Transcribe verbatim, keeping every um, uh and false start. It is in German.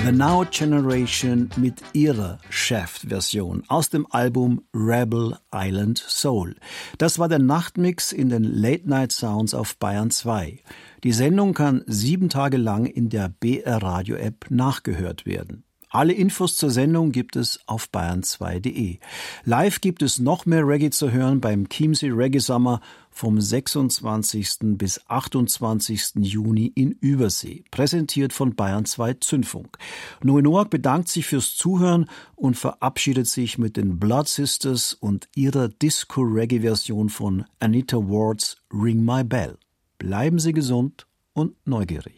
The Now Generation mit ihrer Shaft-Version aus dem Album Rebel Island Soul. Das war der Nachtmix in den Late Night Sounds auf Bayern zwei. Die Sendung kann sieben Tage lang in der B R Radio App nachgehört werden. Alle Infos zur Sendung gibt es auf bayern zwei punkt de. Live gibt es noch mehr Reggae zu hören beim Chiemsee Reggae Summer vom sechsundzwanzigsten bis achtundzwanzigsten Juni in Übersee, präsentiert von Bayern zwei Zündfunk. Noe Noack bedankt sich fürs Zuhören und verabschiedet sich mit den Blood Sisters und ihrer Disco-Reggae-Version von Anita Wards Ring My Bell. Bleiben Sie gesund und neugierig.